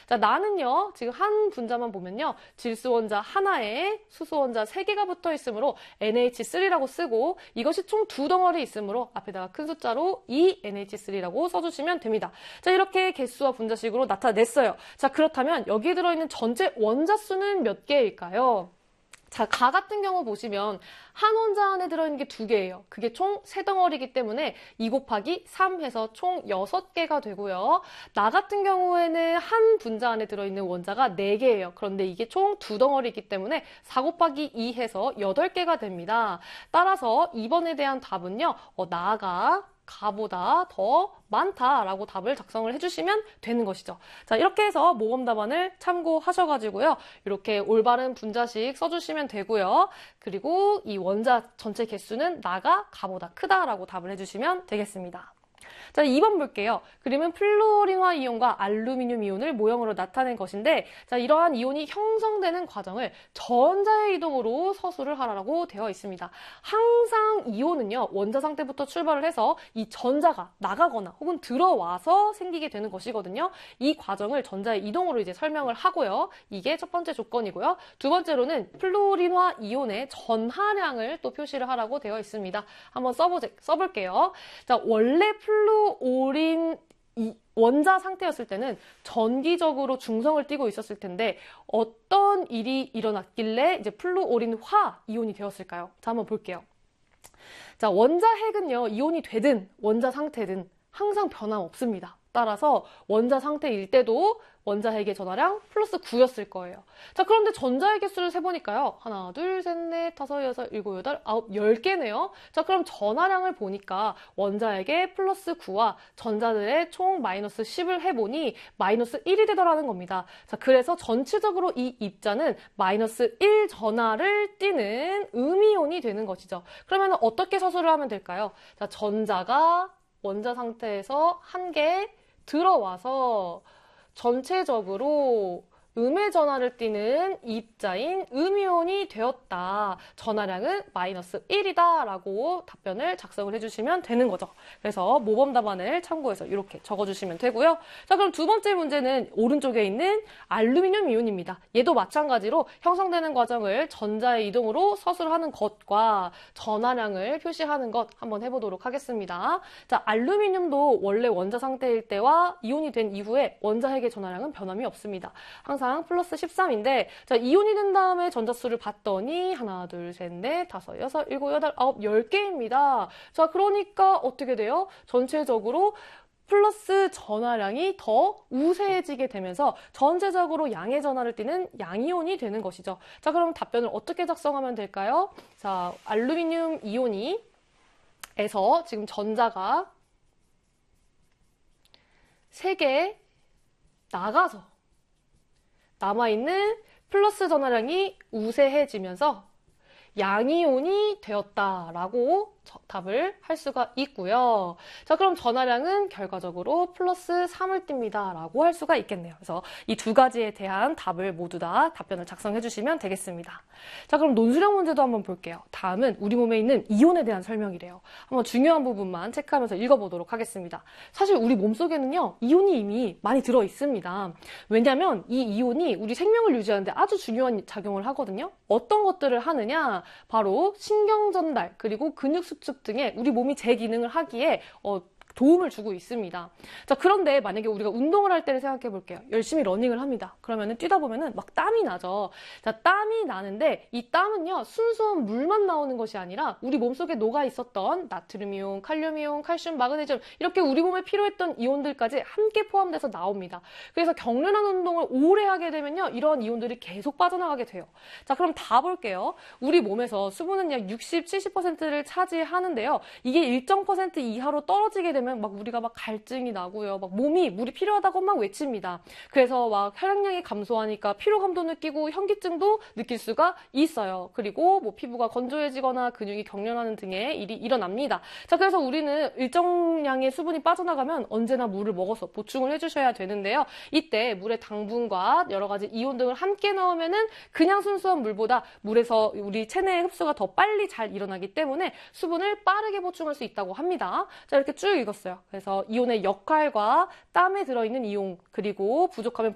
자, 나는요, 지금 한 분자만 보면요, 질소 원자 하나에 수소 원자 3개가 붙어 있으므로 NH3라고 쓰고, 이것이 총 2덩어리 있으므로 앞에다가 큰 숫자로 2NH3라고 써주시면 됩니다. 자, 이렇게 개수와 분자식으로 나타냈어요. 자, 그렇다면 여기에 들어있는 전체 원자 수는 몇 개일까요? 자, 가 같은 경우 보시면 한 원자 안에 들어있는 게 2개예요. 그게 총 3덩어리이기 때문에 2 곱하기 3 해서 총 6개가 되고요. 나 같은 경우에는 한 분자 안에 들어있는 원자가 4개예요. 그런데 이게 총 2덩어리이기 때문에 4 곱하기 2 해서 8개가 됩니다. 따라서 2번에 대한 답은요. 나가 가보다 더 많다라고 답을 작성을 해주시면 되는 것이죠. 자, 이렇게 해서 모범 답안을 참고하셔가지고요. 이렇게 올바른 분자식 써주시면 되고요. 그리고 이 원자 전체 개수는 나가 가보다 크다라고 답을 해주시면 되겠습니다. 자, 2번 볼게요. 그림은 플루오린화 이온과 알루미늄 이온을 모형으로 나타낸 것인데, 자, 이러한 이온이 형성되는 과정을 전자의 이동으로 서술을 하라고 되어 있습니다. 항상 이온은요, 원자 상태부터 출발을 해서 이 전자가 나가거나 혹은 들어와서 생기게 되는 것이거든요. 이 과정을 전자의 이동으로 이제 설명을 하고요. 이게 첫 번째 조건이고요. 두 번째로는 플루오린화 이온의 전하량을 또 표시를 하라고 되어 있습니다. 한번 써볼게요. 자, 원래 플루오린 원자 상태였을 때는 전기적으로 중성을 띠고 있었을 텐데 어떤 일이 일어났길래 이제 플루오린화 이온이 되었을까요? 자, 한번 볼게요. 자, 원자 핵은요, 이온이 되든 원자 상태든 항상 변함없습니다. 따라서 원자 상태일 때도 원자 핵의 전하량 플러스 9였을 거예요. 자, 그런데 전자의 개수를 세보니까요. 하나, 둘, 셋, 넷, 다섯, 여섯, 일곱, 여덟, 아홉, 10개네요. 자, 그럼 전하량을 보니까 원자핵의 플러스 9와 전자들의 총 마이너스 10을 해보니 마이너스 1이 되더라는 겁니다. 자, 그래서 전체적으로 이 입자는 마이너스 1 전하를 띠는 음이온이 되는 것이죠. 그러면 어떻게 서술을 하면 될까요? 자, 전자가 원자 상태에서 한 개 들어와서 전체적으로 음의 전하를 띠는 입자인 음이온이 되었다. 전하량은 마이너스 1이다 라고 답변을 작성을 해주시면 되는 거죠. 그래서 모범 답안을 참고해서 이렇게 적어주시면 되고요. 자, 그럼 두 번째 문제는 오른쪽에 있는 알루미늄 이온입니다. 얘도 마찬가지로 형성되는 과정을 전자의 이동으로 서술하는 것과 전하량을 표시하는 것 한번 해보도록 하겠습니다. 자, 알루미늄도 원래 원자 상태일 때와 이온이 된 이후에 원자 핵의 전하량은 변함이 없습니다. 항상 플러스 13인데, 자, 이온이 된 다음에 전자수를 봤더니 하나, 둘, 셋, 넷, 다섯, 여섯, 일곱, 여덟, 아홉, 10개입니다. 자, 그러니까 어떻게 돼요? 전체적으로 플러스 전하량이 더 우세해지게 되면서 전체적으로 양의 전하를 띠는 양이온이 되는 것이죠. 자, 그럼 답변을 어떻게 작성하면 될까요? 자, 알루미늄 이온에서 지금 전자가 3개 나가서 남아있는 플러스 전하량이 우세해지면서 양이온이 되었다라고 답을 할 수가 있고요. 자, 그럼 전하량은 결과적으로 플러스 3을 띱니다 라고 할 수가 있겠네요. 그래서 이 두 가지에 대한 답을 모두 다 답변을 작성해 주시면 되겠습니다. 자, 그럼 논술형 문제도 한번 볼게요. 다음은 우리 몸에 있는 이온에 대한 설명이래요. 한번 중요한 부분만 체크하면서 읽어보도록 하겠습니다. 사실 우리 몸속에는요, 이온이 이미 많이 들어 있습니다. 왜냐하면 이 이온이 우리 생명을 유지하는데 아주 중요한 작용을 하거든요. 어떤 것들을 하느냐? 바로 신경 전달 그리고 근육 수축 등의 우리 몸이 제 기능을 하기에 도움을 주고 있습니다. 자, 그런데 만약에 우리가 운동을 할 때를 생각해 볼게요. 열심히 러닝을 합니다. 그러면은 뛰다 보면은 막 땀이 나죠. 자, 땀이 나는데 이 땀은요, 순수한 물만 나오는 것이 아니라 우리 몸속에 녹아 있었던 나트륨 이온, 칼륨 이온, 칼슘, 마그네슘 이렇게 우리 몸에 필요했던 이온들까지 함께 포함돼서 나옵니다. 그래서 격렬한 운동을 오래 하게 되면요, 이런 이온들이 계속 빠져나가게 돼요. 자, 그럼 다 볼게요. 우리 몸에서 수분은 약 60, 70%를 차지하는데요. 이게 일정 퍼센트 이하로 떨어지게 되면 막 우리가 막 갈증이 나고요. 막 몸이 물이 필요하다고 막 외칩니다. 그래서 막 혈액량이 감소하니까 피로감도 느끼고 현기증도 느낄 수가 있어요. 그리고 뭐 피부가 건조해지거나 근육이 경련하는 등의 일이 일어납니다. 자, 그래서 우리는 일정량의 수분이 빠져나가면 언제나 물을 먹어서 보충을 해주셔야 되는데요. 이때 물에 당분과 여러 가지 이온 등을 함께 넣으면은 그냥 순수한 물보다 물에서 우리 체내의 흡수가 더 빨리 잘 일어나기 때문에 수분을 빠르게 보충할 수 있다고 합니다. 자, 이렇게 쭉 읽었어요. 그래서 이온의 역할과 땀에 들어있는 이온, 그리고 부족하면